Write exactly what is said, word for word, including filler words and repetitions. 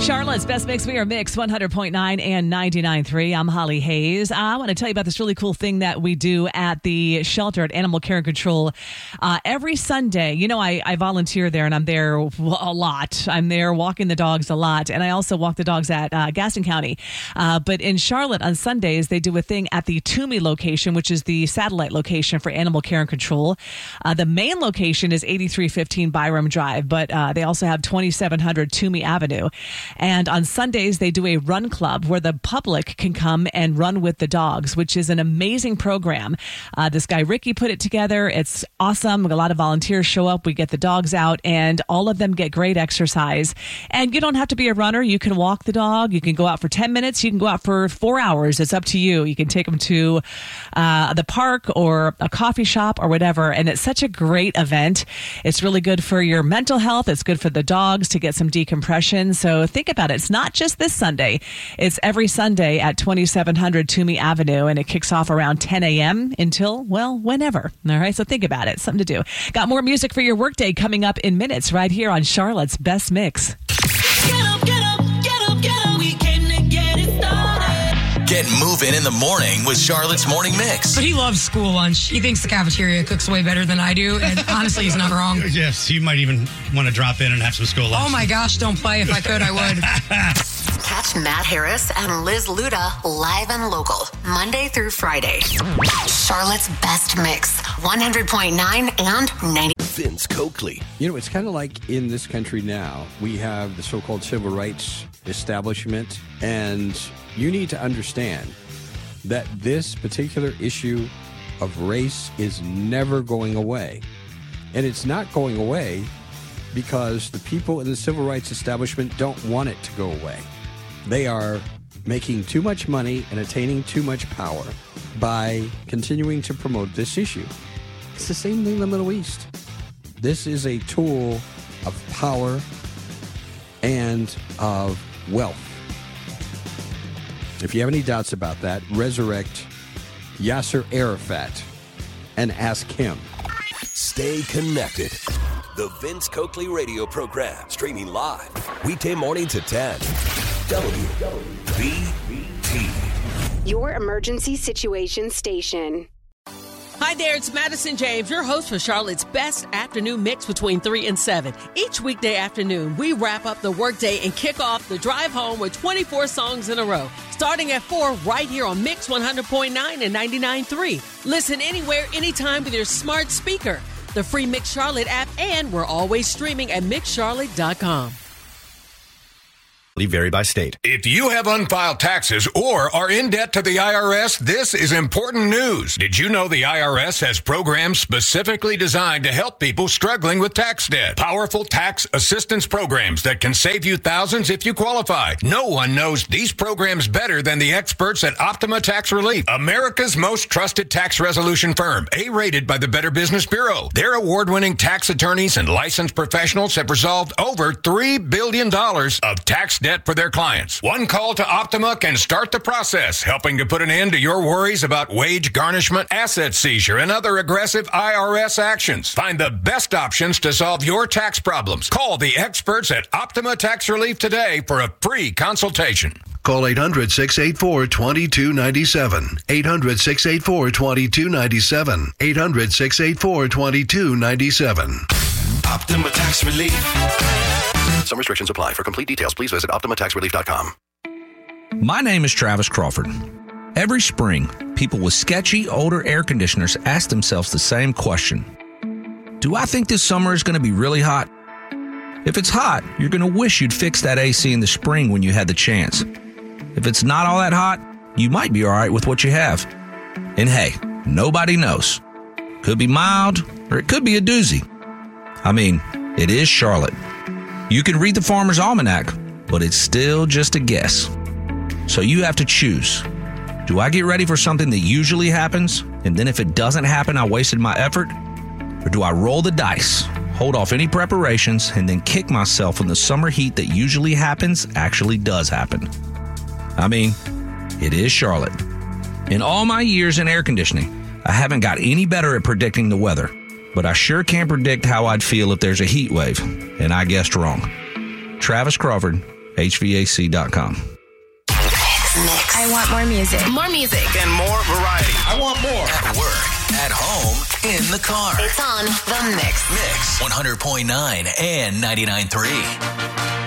Charlotte's Best Mix. We are Mix one hundred point nine and ninety-nine point three. I'm Holly Hayes. I want to tell you about this really cool thing that we do at the shelter at Animal Care and Control. Uh, every Sunday, you know, I, I volunteer there and I'm there a lot. I'm there walking the dogs a lot. And I also walk the dogs at uh, Gaston County. Uh, but in Charlotte on Sundays, they do a thing at the Toomey location, which is the satellite location for Animal Care and Control. Uh, the main location is eighty-three fifteen Byram Drive, but uh, they also have twenty-seven hundred Toomey Avenue. And on Sundays, they do a run club where the public can come and run with the dogs, which is an amazing program. Uh, this guy, Ricky, put it together. It's awesome. A lot of volunteers show up. We get the dogs out, and all of them get great exercise. And you don't have to be a runner. You can walk the dog. You can go out for ten minutes. You can go out for four hours. It's up to you. You can take them to uh, the park or a coffee shop or whatever. And it's such a great event. It's really good for your mental health. It's good for the dogs to get some decompression. So think about it. It's not just this Sunday. It's every Sunday at twenty-seven hundred Toomey Avenue, and it kicks off around ten a.m. until, well, whenever. All right, so think about it. Something to do. Got more music for your workday coming up in minutes right here on Charlotte's Best Mix. Get up, get up, get up, get up. We came to get it started. Get moving in the morning with Charlotte's Morning Mix. But he loves school lunch. He thinks the cafeteria cooks way better than I do, and honestly, he's not wrong. Yes, you might even want to drop in and have some school lunch. Oh my gosh, don't play. If I could, I would. Catch Matt Harris and Liz Luda live and local, Monday through Friday. Charlotte's Best Mix, one hundred point nine and ninety. Vince Coakley. You know, it's kind of like in this country now, we have the so-called civil rights establishment, and you need to understand that this particular issue of race is never going away. And it's not going away because the people in the civil rights establishment don't want it to go away. They are making too much money and attaining too much power by continuing to promote this issue. It's the same thing in the Middle East. This is a tool of power and of wealth. If you have any doubts about that, resurrect Yasser Arafat and ask him. Stay connected. The Vince Coakley radio program, streaming live, weekday morning to ten. W V T. Your emergency situation station. Hi there, it's Madison James, your host for Charlotte's Best Afternoon Mix between three and seven. Each weekday afternoon, we wrap up the workday and kick off the drive home with twenty-four songs in a row. Starting at four, right here on Mix one hundred point nine and ninety-nine point three. Listen anywhere, anytime with your smart speaker, the free Mix Charlotte app, and we're always streaming at mix charlotte dot com. Vary by state. If you have unfiled taxes or are in debt to the I R S, this is important news. Did you know the I R S has programs specifically designed to help people struggling with tax debt? Powerful tax assistance programs that can save you thousands if you qualify. No one knows these programs better than the experts at Optima Tax Relief, America's most trusted tax resolution firm, A-rated by the Better Business Bureau. Their award-winning tax attorneys and licensed professionals have resolved over three billion dollars of tax debt for their clients. One call to Optima can start the process, helping to put an end to your worries about wage garnishment, asset seizure, and other aggressive I R S actions. Find the best options to solve your tax problems. Call the experts at Optima Tax Relief today for a free consultation. Call eight hundred, six eight four, two two nine seven. eight hundred, six eight four, two two nine seven. eight hundred, six eight four, two two nine seven. Optima Tax Relief. Some restrictions apply. For complete details, please visit optima tax relief dot com. My name is Travis Crawford. Every spring, people with sketchy, older air conditioners ask themselves the same question. Do I think this summer is going to be really hot? If it's hot, you're going to wish you'd fix that A C in the spring when you had the chance. If it's not all that hot, you might be all right with what you have. And hey, nobody knows. Could be mild, or it could be a doozy. I mean, it is Charlotte. You can read the Farmer's Almanac, but it's still just a guess. So you have to choose. Do I get ready for something that usually happens, and then if it doesn't happen, I wasted my effort? Or do I roll the dice, hold off any preparations, and then kick myself when the summer heat that usually happens actually does happen? I mean, it is Charlotte. In all my years in air conditioning, I haven't got any better at predicting the weather. But I sure can't predict how I'd feel if there's a heat wave, and I guessed wrong. Travis Crawford, H V A C dot com. Mix. I want more music. More music. And more variety. I want more. At work, at home, in the car. It's on The Mix. Mix one hundred point nine and ninety-nine point three.